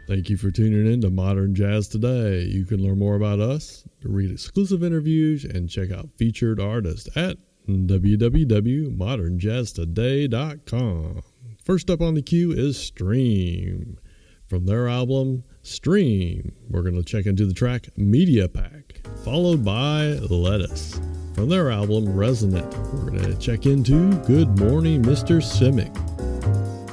Thank you for tuning in to Modern Jazz Today. You can learn more about us, read exclusive interviews, and check out featured artists at www.modernjazztoday.com. First up on the queue is Stream. From their album, Stream, we're going to check into the track Media Pack, followed by Lettuce. From their album, Resonant, we're going to check into Good Morning, Mr. Simic.